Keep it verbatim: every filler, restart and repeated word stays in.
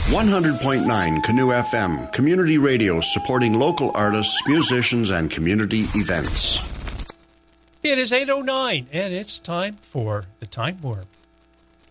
one hundred point nine Canoe F M, community radio supporting local artists, musicians, and community events. It is eight oh nine, and it's time for the Time Warp.